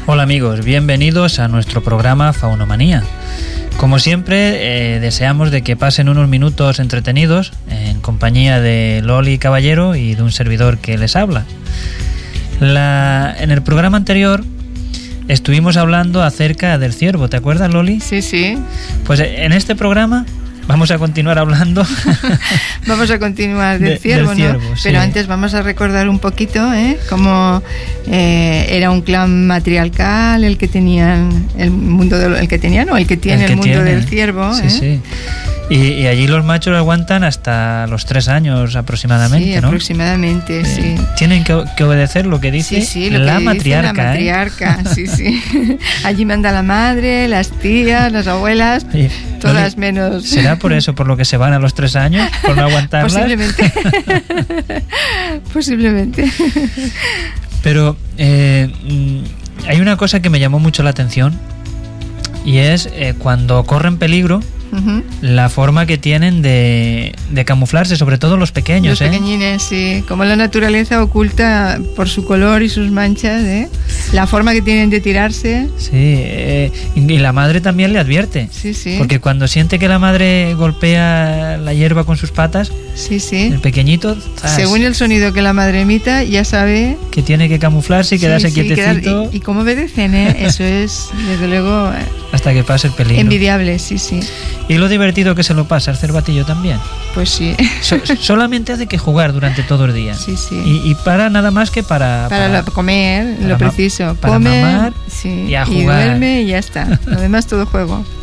Hola amigos, bienvenidos a nuestro programa Faunomanía. Como siempre, deseamos de que pasen unos minutos entretenidos en compañía de Loli Caballero y de un servidor que les habla. En el programa anterior estuvimos hablando acerca del ciervo, ¿te acuerdas, Loli? Sí, sí. Pues en este programa vamos a continuar hablando. Vamos a continuar del ciervo, ¿no? Ciervo, sí. Pero antes vamos a recordar un poquito, cómo era un clan matriarcal el que tenían el mundo el que tiene el mundo del ciervo. Sí, sí. Y allí los machos aguantan hasta los 3 años aproximadamente, sí, ¿no? Aproximadamente, sí. Tienen que obedecer lo que dice la matriarca. La matriarca, sí, sí. Allí manda la madre, las tías, las abuelas, oye, todas menos... ¿Será por eso, por lo que se van a los 3 años? ¿Por no aguantarlas? Posiblemente. Posiblemente. Pero hay una cosa que me llamó mucho la atención y es cuando corren peligro, la forma que tienen de camuflarse, sobre todo los pequeños. Los pequeñines, sí. Como la naturaleza oculta por su color y sus manchas, la forma que tienen de tirarse. Sí, y la madre también le advierte. Sí, sí. Porque cuando siente que la madre golpea la hierba con sus patas, sí, sí, el pequeñito, según el sonido que la madre emita, ya sabe que tiene que camuflarse y quedarse quietecito. Y cómo obedecen, eso es, desde luego, hasta que pase el peligro. Envidiable, sí, sí. Y lo divertido que se lo pasa el cervatillo también. Pues sí. Solamente hace que jugar durante todo el día. Sí, sí. Y para nada más que para comer, para lo preciso. Para come, mamar, sí, y a jugar. Y duerme y ya está. Lo demás todo juego.